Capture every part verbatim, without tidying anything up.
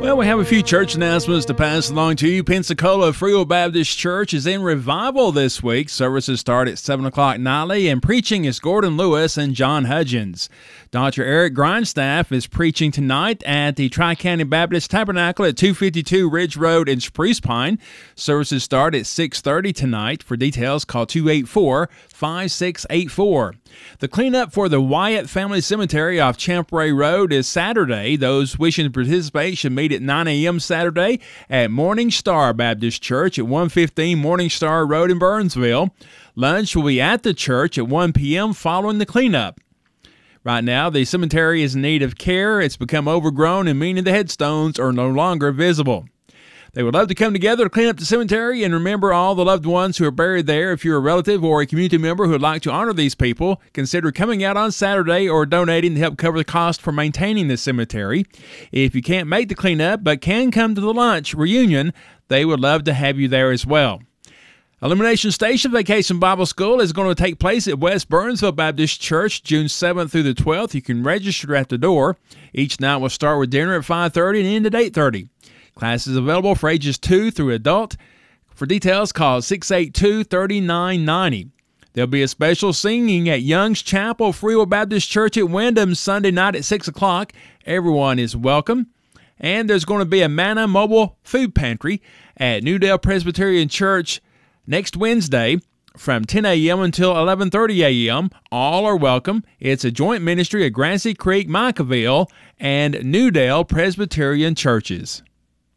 Well, we have a few church announcements to pass along to you. Pensacola Free Will Baptist Church is in revival this week. Services start at seven o'clock nightly, and preaching is Gordon Lewis and John Hudgens. Doctor Eric Grindstaff is preaching tonight at the Tri-County Baptist Tabernacle at two fifty-two Ridge Road in Spruce Pine. Services start at six thirty tonight. For details, call two eight four, five six eight four. The cleanup for the Wyatt Family Cemetery off Champeray Road is Saturday. Those wishing to participate should meet at nine a.m. Saturday at Morning Star Baptist Church at one fifteen Morning Star Road in Burnsville. Lunch will be at the church at one p.m. following the cleanup. Right now, the cemetery is in need of care. It's become overgrown, and many of the headstones are no longer visible. They would love to come together to clean up the cemetery and remember all the loved ones who are buried there. If you're a relative or a community member who would like to honor these people, consider coming out on Saturday or donating to help cover the cost for maintaining the cemetery. If you can't make the cleanup but can come to the lunch reunion, they would love to have you there as well. Illumination Station Vacation Bible School is going to take place at West Burnsville Baptist Church June seventh through the twelfth. You can register at the door. Each night will start with dinner at five thirty and end at eight thirty. Classes available for ages two through adult. For details, call six eight two, three nine nine zero. There'll be a special singing at Young's Chapel Free Will Baptist Church at Wyndham Sunday night at six o'clock. Everyone is welcome. And there's going to be a Manna Mobile Food Pantry at Newdale Presbyterian Church next Wednesday from ten a.m. until eleven thirty a.m. All are welcome. It's a joint ministry of Grassy Creek, Micaville, and Newdale Presbyterian Churches.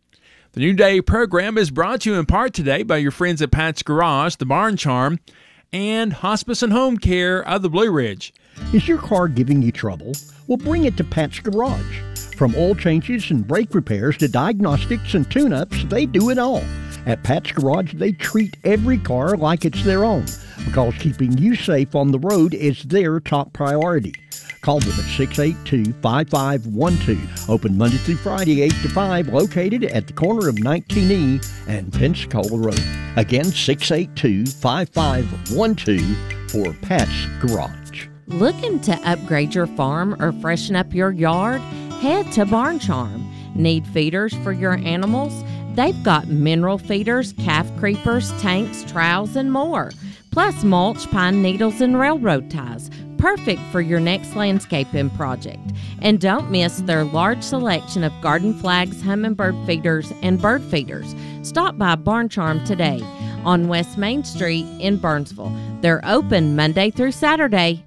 The New Day program is brought to you in part today by your friends at Pat's Garage, the Barn Charm, and Hospice and Home Care of the Blue Ridge. Is your car giving you trouble? Well, bring it to Pat's Garage. From oil changes and brake repairs to diagnostics and tune-ups, they do it all. At Pat's Garage, they treat every car like it's their own because keeping you safe on the road is their top priority. Call them at six eight two, five five one two. Open Monday through Friday, eight to five, located at the corner of nineteen E and Pensacola Road. Again, six eight two, five five one two for Pat's Garage. Looking to upgrade your farm or freshen up your yard? Head to Barn Charm. Need feeders for your animals? They've got mineral feeders, calf creepers, tanks, troughs, and more. Plus mulch, pine needles, and railroad ties. Perfect for your next landscaping project. And don't miss their large selection of garden flags, hummingbird feeders, and bird feeders. Stop by Barn Charm today on West Main Street in Burnsville. They're open Monday through Saturday.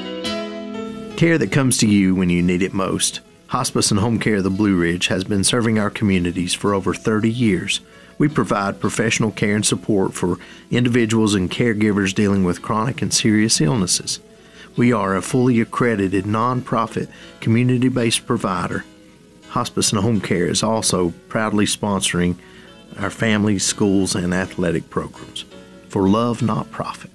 Care that comes to you when you need it most. Hospice and Home Care of the Blue Ridge has been serving our communities for over thirty years. We provide professional care and support for individuals and caregivers dealing with chronic and serious illnesses. We are a fully accredited, nonprofit, community-based provider. Hospice and Home Care is also proudly sponsoring our families, schools, and athletic programs for love, not profit.